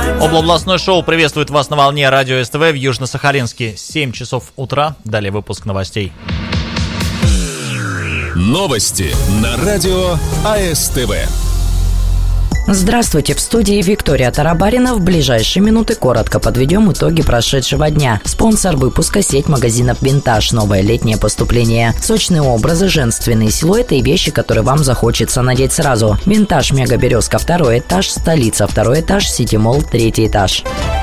Областное шоу приветствует вас на волне радио СТВ в Южно-Сахалинске. 7 часов утра. Далее выпуск новостей. Новости на радио АСТВ. Здравствуйте, в студии Виктория Тарабарина. В ближайшие минуты коротко подведем итоги прошедшего дня. Спонсор выпуска — сеть магазинов «Винтаж». Новое летнее поступление. Сочные образы, женственные силуэты и вещи, которые вам захочется надеть сразу. «Винтаж» Мега Березка, 2 этаж, Столица, 2 этаж, Сити-молл, 3 этаж.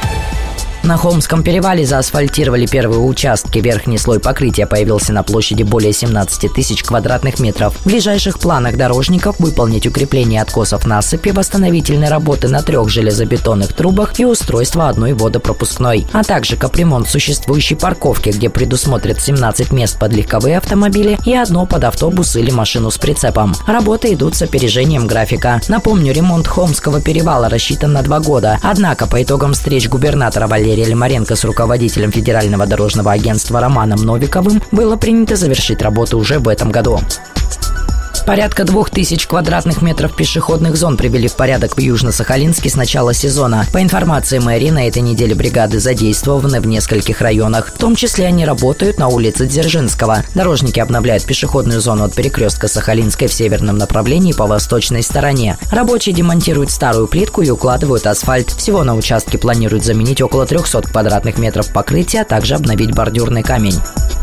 На Холмском перевале заасфальтировали первые участки. Верхний слой покрытия появился на площади более 17 тысяч квадратных метров. В ближайших планах дорожников выполнить укрепление откосов насыпи, восстановительные работы на 3 железобетонных трубах и устройство 1 водопропускной, а также капремонт существующей парковки, где предусмотрят 17 мест под легковые автомобили и 1 под автобус или машину с прицепом. Работы идут с опережением графика. Напомню, ремонт Холмского перевала рассчитан на 2 года. Однако по итогам встреч губернатора Валерия Лимаренко с руководителем Федерального дорожного агентства Романом Новиковым было принято завершить работу уже в этом году. Порядка 2000 квадратных метров пешеходных зон привели в порядок в Южно-Сахалинске с начала сезона. По информации мэрии, на этой неделе бригады задействованы в нескольких районах. В том числе они работают на улице Дзержинского. Дорожники обновляют пешеходную зону от перекрестка Сахалинской в северном направлении по восточной стороне. Рабочие демонтируют старую плитку и укладывают асфальт. Всего на участке планируют заменить около 300 квадратных метров покрытия, а также обновить бордюрный камень.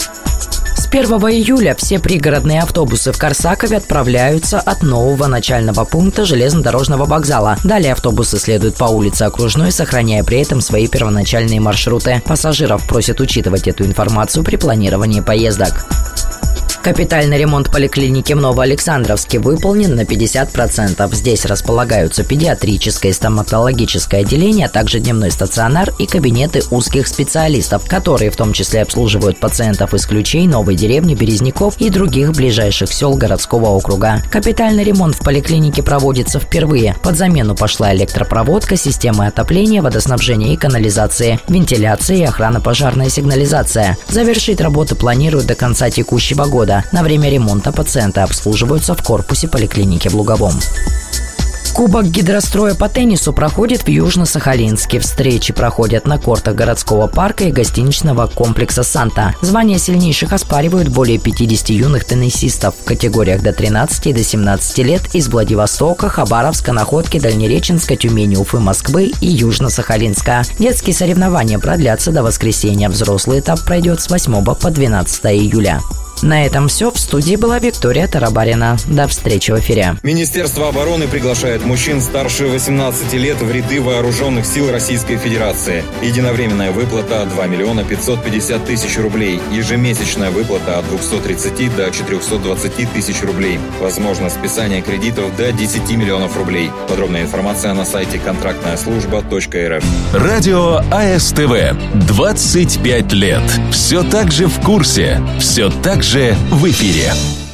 С 1 июля все пригородные автобусы в Корсакове отправляются от нового начального пункта железнодорожного вокзала. Далее автобусы следуют по улице Окружной, сохраняя при этом свои первоначальные маршруты. Пассажиров просят учитывать эту информацию при планировании поездок. Капитальный ремонт поликлиники в Новоалександровске выполнен на 50%. Здесь располагаются педиатрическое и стоматологическое отделение, а также дневной стационар и кабинеты узких специалистов, которые в том числе обслуживают пациентов из Ключей, Новой деревни, Березняков и других ближайших сел городского округа. Капитальный ремонт в поликлинике проводится впервые. Под замену пошла электропроводка, системы отопления, водоснабжения и канализации, вентиляция и охранно-пожарная сигнализация. Завершить работы планируют до конца текущего года. На время ремонта пациенты обслуживаются в корпусе поликлиники в Луговом. Кубок гидростроя по теннису проходит в Южно-Сахалинске. Встречи проходят на кортах городского парка и гостиничного комплекса «Санта». Звания сильнейших оспаривают более 50 юных теннисистов в категориях до 13 и до 17 лет из Владивостока, Хабаровска, Находки, Дальнереченска, Тюмени, Уфы, Москвы и Южно-Сахалинска. Детские соревнования продлятся до воскресенья. Взрослый этап пройдет с 8 по 12 июля. На этом все. В студии была Виктория Тарабарина. До встречи в эфире. Министерство обороны приглашает мужчин старше 18 лет в ряды вооруженных сил Российской Федерации. Единовременная выплата 2 миллиона 550 тысяч рублей. Ежемесячная выплата от 230 до 420 тысяч рублей. Возможно списание кредитов до 10 миллионов рублей. Подробная информация на сайте контрактная-служба.рф. Радио АСТВ. 25 лет. Все так же в курсе. Все так же в эфире.